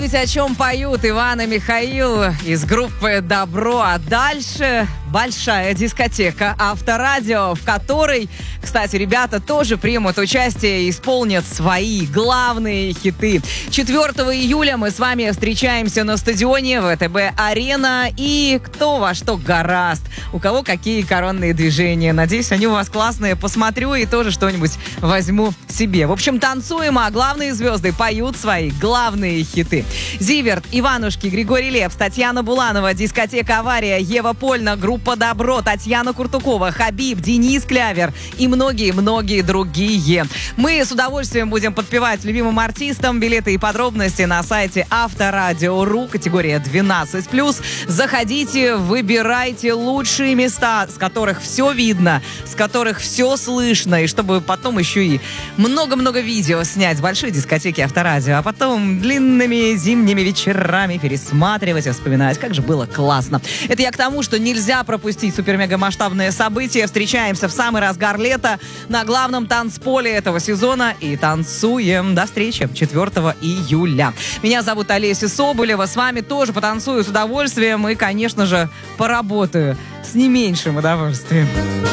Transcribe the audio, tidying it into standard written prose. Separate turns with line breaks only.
Слушайте, о чем поют Иван и Михаил из группы «Добро». А дальше большая дискотека Авторадио, в которой, кстати, ребята тоже примут участие и исполнят свои главные хиты. 4 июля мы с вами встречаемся на стадионе ВТБ-арена. И кто во что горазд, у кого какие коронные движения. Надеюсь, они у вас классные. Посмотрю и тоже что-нибудь возьму себе. В общем, танцуем, а главные звезды поют свои главные хиты. Зиверт, Иванушки, Григорий Лепс, Татьяна Буланова, дискотека «Авария», Ева Польна, группа «Добро», Татьяна Куртукова, Хабиб, Денис Клявер и многие-многие другие. Мы с удовольствием будем подпевать любимым артистам. Билеты и подробности на сайте Авторадио.ру, категория 12+. Заходите, выбирайте лучшие места, с которых все видно, с которых все слышно, и чтобы потом еще и много-много видео снять с большой дискотеки Авторадио, а потом длинными зимними вечерами пересматривать и вспоминать, как же было классно. Это я к тому, что нельзя пропустить супер-мега-масштабное событие. Встречаемся в самый разгар лета на главном танцполе этого сезона и танцуем. До встречи 4 июля. Меня зовут Олеся Соболева. С вами тоже потанцую с удовольствием и, конечно же, поработаю с не меньшим удовольствием.